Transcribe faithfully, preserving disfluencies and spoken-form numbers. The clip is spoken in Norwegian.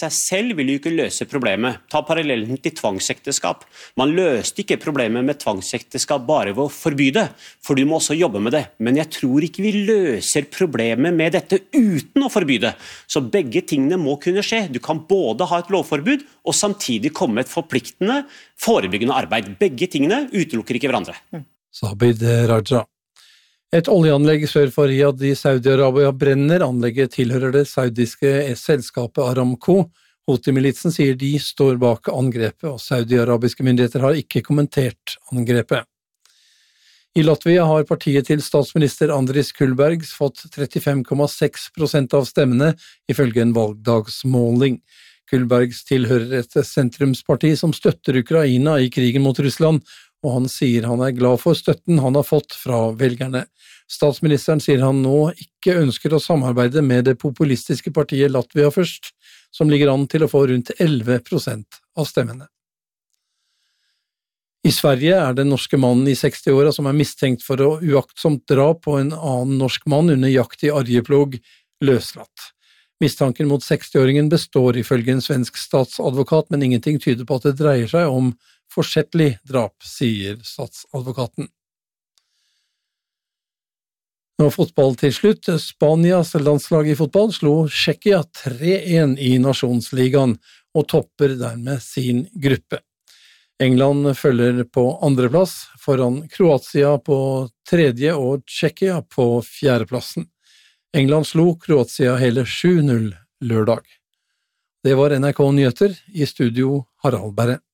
seg selv vil jo ikke løse problemet. Ta parallellen til tvangsekteskap. Man løste ikke problemet med tvangsekteskap bare ved å forby det, for du må også jobbe med det. Men jeg tror ikke vi løser problemet med dette uten å forby det. Så begge tingene må kunne skje. Du kan både ha et lovforbud og samtidig komme med et forpliktende, forebyggende arbeid. Begge tingene utelukker ikke hverandre. Sabid Raja. Et oljeanlegg sør for Riyadh i Saudi-Arabia brenner. Anlegget tilhører det saudiske selskapet Aramco. Houthi-militsen sier de står bak angrepet, og saudi-arabiske myndigheter har ikke kommentert angrepet. I Latvia har partiet til statsminister Andris Kulbergs fått trettifem komma seks prosent av stemmene, ifølge en valgdagsmåling. Kulbergs tilhører et sentrumsparti som støtter Ukraina i krigen mot Russland, og han sier han er glad for støtten han har fått fra velgerne. Statsministeren sier han nå ikke ønsker å samarbeide med det populistiske partiet Latvia først, som ligger an til å få rundt elleve prosent av stemmene. I Sverige er den norske mannen i seksti-åra som er mistenkt for å uaktsomt drap på en annen norsk mann under jakt i Arjeplog, løslatt. Mistanken mot seksti-åringen består ifølge en svensk statsadvokat, men ingenting tyder på at det dreier seg om forsettlig drap, sier statsadvokaten. Nå fotball til slutt. Spanias landslag i fotball slo Tsjekkia tre en i Nasjonsligaen og topper dermed sin gruppe. England følger på andreplass, foran Kroatia på tredje og Tsjekkia på fjerdeplassen. England slo Kroatia hele sju null lørdag. Det var N R K Nyheter, i studio Harald Berre.